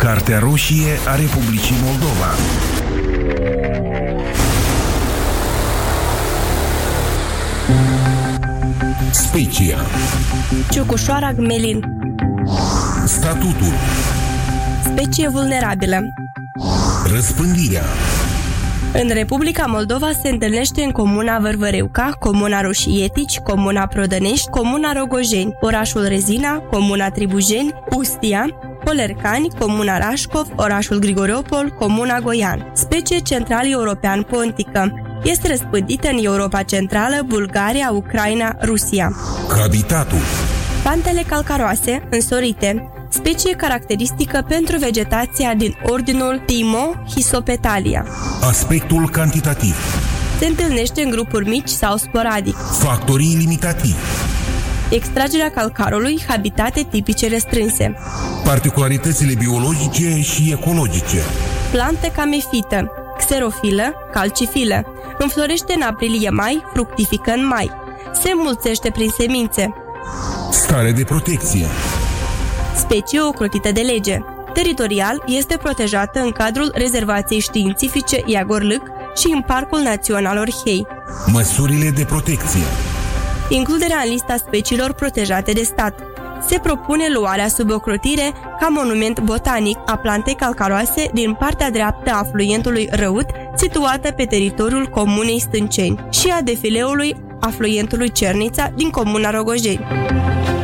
Cartea roșie a Republicii Moldova. Specia. Ciucușoara Gmelin. Statutul. Specie vulnerabilă. Răspândirea. În Republica Moldova se întâlnește în comuna Vârvăreuca, comuna Roșietici, comuna Prodănești, comuna Rogojeni, orașul Rezina, comuna Tribujeni, Ustia, Polercani, comuna Rașcov, orașul Grigoriopol, comuna Goian. Specie central-european pontică. Este răspândită în Europa Centrală, Bulgaria, Ucraina, Rusia. Habitatul. Pantele calcaroase, însorite. Specie caracteristică pentru vegetația din ordinul Timo-Hisopetalia. Aspectul cantitativ. Se întâlnește în grupuri mici sau sporadic. Factorii limitativi. Extragerea calcarului, habitate tipice restrânse. Particularitățile biologice și ecologice. Plante camefită, xerofilă, calcifilă. Înflorește în aprilie-mai, fructifică în mai. Se înmulțește prin semințe. Stare de protecție. Specie ocrotită de lege. Teritorial este protejată în cadrul rezervației științifice Iagor-Lâc și în Parcul Național Orhei. Măsurile de protecție. Includerea în lista speciilor protejate de stat. Se propune luarea sub ocrotire ca monument botanic a plantei calcaroase din partea dreaptă a afluentului Răut, situată pe teritoriul comunei Stânceni, și a defileului afluentului Cernița din comuna Rogojeni.